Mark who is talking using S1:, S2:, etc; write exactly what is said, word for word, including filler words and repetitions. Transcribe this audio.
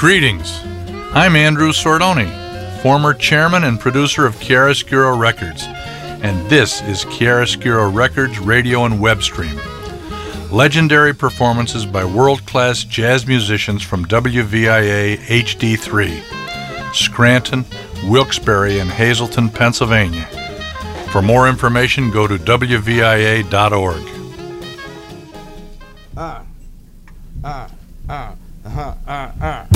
S1: Greetings. I'm Andrew Sordoni, former chairman and producer of Chiaroscuro Records, and this is Chiaroscuro Records radio and web stream. Legendary performances by world-class jazz musicians from W V I A H D three, Scranton, Wilkes-Barre, and Hazleton, Pennsylvania. For more information, go to W V I A dot org.
S2: Ah, ah, ah, ah, ah, ah.